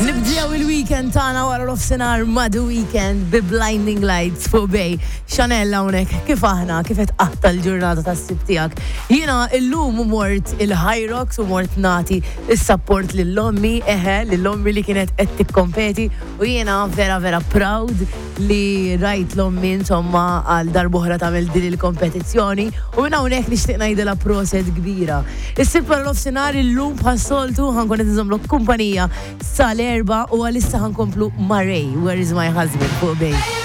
Nibdew il-weekend tana wara l-ofsenar madu weekend bi Blinding Lights fuq bej. Xanella hawnhekk kif aħna kif qed qatta l-ġurnata tas-sib tiegħek. Jiena illum mort il-High Rocks u mort nagħti is-support lill-ommi, lill-ommi li kienet qed tikkompeti u jiena vera proud li rajt l-ommi insomma għal darbohra tagħmel din il-kompetizzjoni u minn hawnhekk nixtieq ngħidilha proset kbira. Is-sib l-ofsenar illum bħas-soltu ħankun qed inżommlok kumpanija sal-erba' u għalissa ħankomplu ma' Ray, Where is my husband fuq bej.